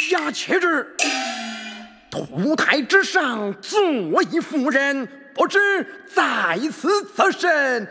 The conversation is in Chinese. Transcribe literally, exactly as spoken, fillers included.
呀，且知土台之上坐一妇人，不知在此则甚？